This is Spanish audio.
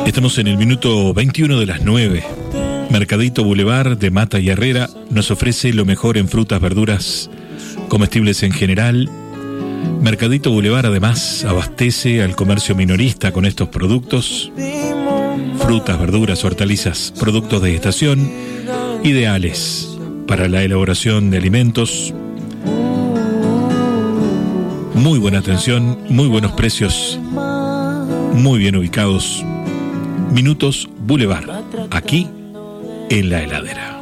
Estamos en el minuto 21 de las 9. Mercadito Boulevard de Mata y Herrera nos ofrece lo mejor en frutas, verduras, comestibles en general. Mercadito Boulevard además abastece al comercio minorista con estos productos. Frutas, verduras, hortalizas, productos de estación, ideales para la elaboración de alimentos. Muy buena atención, muy buenos precios, muy bien ubicados. Minutos Boulevard, aquí en La Heladera.